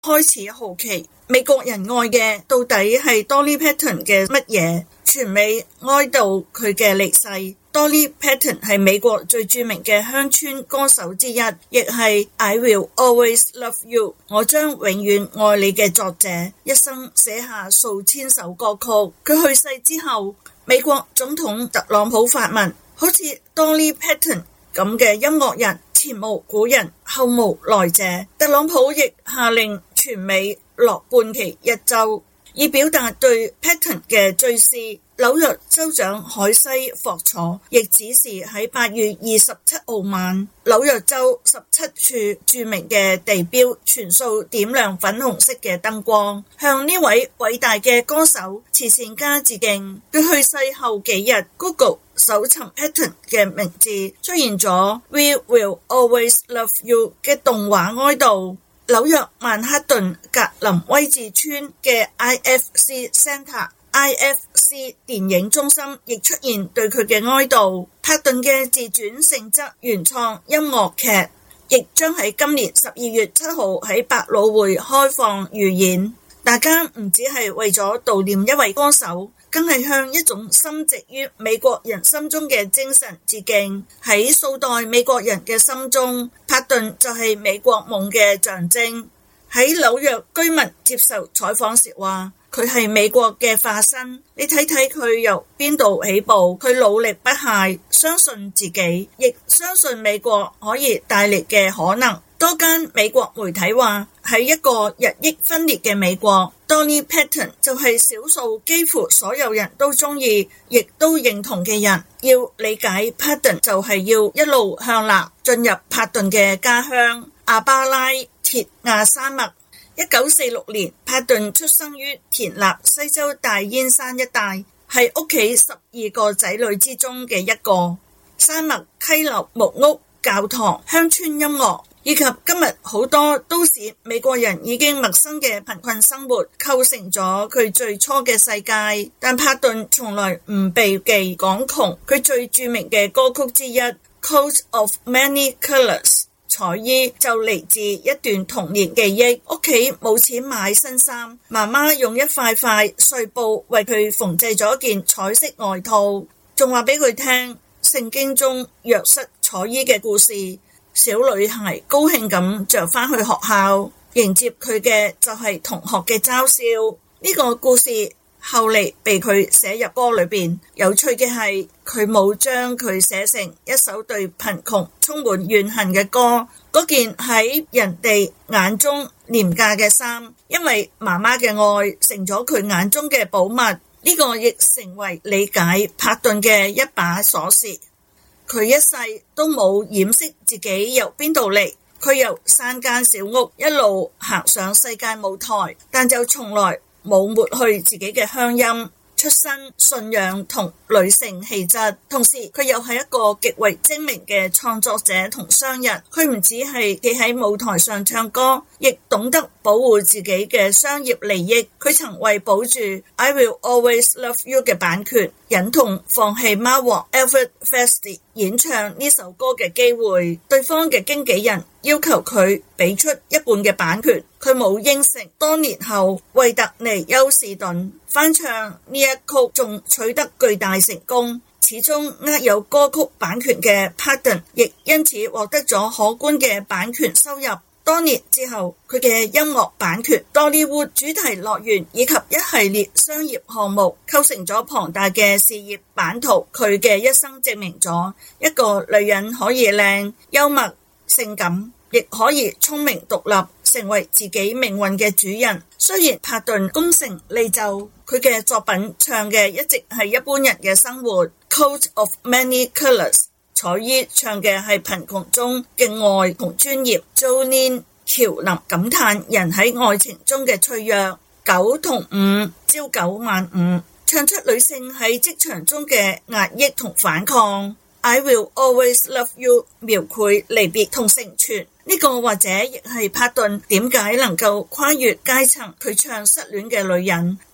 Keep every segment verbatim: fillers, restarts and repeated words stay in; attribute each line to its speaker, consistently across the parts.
Speaker 1: 開始好奇美國人愛嘅到底係 Dolly Parton 嘅乜嘢？全美哀悼佢嘅離世。Dolly Parton 係美國最著名嘅鄉村歌手之一，亦係 I Will Always Love You 我將永遠愛你嘅作者，一生寫下數千首歌曲。佢去世之後，美國總統特朗普發文，好似 Dolly Parton 咁嘅音樂人前無古人後無來者。特朗普亦下令全美落半旗一周，以表達對 Parton 嘅追思。紐約州長海西霍楚亦指示喺八月二十七號晚，紐約州十七處著名嘅地標全數點亮粉紅色嘅燈光，向呢位偉大嘅歌手、慈善家致敬。佢去世後幾日 ，Google 搜尋 Parton 嘅名字，出現咗 We Will Always Love You 嘅動畫哀悼。紐約曼克頓格林威治村嘅 I F C Centre。I F C 電影中心亦出現對佢嘅哀悼。帕頓嘅自傳性質原創音樂劇亦將喺今年十二月七號喺百老匯開放預演。大家唔只係為咗悼念一位歌手，更係向一種深植於美國人心中嘅精神致敬。喺數代美國人嘅心中，帕頓就係美國夢嘅象徵。喺紐約居民接受採訪時話，佢係美國嘅化身，你睇睇佢由邊度起步，佢努力不懈，相信自己，亦相信美國可以帶嚟嘅可能。多間美國媒體話，喺一個日益分裂嘅美國， Dolly Parton 就係少數幾乎所有人都中意，亦都認同嘅人。要理解 Parton 就係要一路向南，進入帕頓嘅家鄉阿巴拉鐵亞山脈。一九四六年，帕頓出生於田納西州大煙山一帶，係屋企十二個仔女之中嘅一個。山脈溪流、木屋、教堂、鄉村音樂，以及今日好多都市美國人已經陌生嘅貧困生活，構成咗佢最初嘅世界。但帕頓從來唔避忌講窮，佢最著名嘅歌曲之一《Coat of Many Colors》彩衣就嚟自一段童年記憶。屋企冇錢買新衫，媽媽用一塊塊碎布為佢縫製咗件彩色外套，仲話俾佢聽聖經中約瑟彩衣嘅故事。小女孩高興咁着返去學校，迎接佢嘅就係同學嘅嘲笑。呢個故事後嚟被佢寫入歌裏邊。有趣嘅係，佢冇將佢寫成一首對貧窮充滿怨恨嘅歌。嗰件喺人哋眼中廉價嘅衫，因為媽媽嘅愛成咗佢眼中嘅寶物。呢個亦成為理解帕頓嘅一把鎖匙。佢一世都冇掩飾自己由邊度嚟，佢由山間小屋一路行上世界舞台，但就從來冇抹去自己嘅鄉音、出身、信仰同女性氣質。同時佢又係一個極為精明嘅創作者同商人。佢唔只係企喺舞台上唱歌，亦懂得保護自己嘅商業利益。佢曾為保住 I Will Always Love You 嘅版權，忍痛放棄貓王 Elvis Presley 演唱呢首歌嘅機會。對方嘅經紀人要求佢俾出一半嘅版權，佢冇應承。多年後，惠特尼休士頓翻唱呢一曲，仲取得巨大成功。始終握有歌曲版權嘅 Parton 亦因此獲得咗可觀嘅版權收入。多年之後，佢嘅音樂版權、Dollywood 主題樂園以及一系列商業項目構成咗龐大嘅事業版圖。佢嘅一生證明咗一個女人可以靚、幽默、性感，亦可以聰明獨立，成為自己命運嘅主人。雖然帕頓功成利就，佢嘅作品唱嘅一直係一般人嘅生活。Coat of Many Colors 彩衣唱嘅係貧窮中嘅愛同專業。Jolene 喬林感嘆人喺愛情中嘅脆弱。九同五朝九晚五唱出女性喺職場中嘅壓抑同反抗。I Will Always Love You 描繪離別同成全。呢個或者亦係帕頓點解能夠跨越階層，佢唱失戀嘅女人，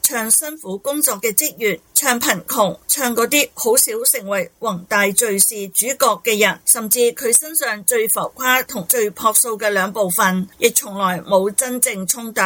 Speaker 1: 唱辛苦工作嘅職員，唱貧窮，唱嗰啲好少成為宏大敘事主角嘅人，甚至佢身上最浮誇同最樸素嘅兩部分，亦從來冇真正衝突。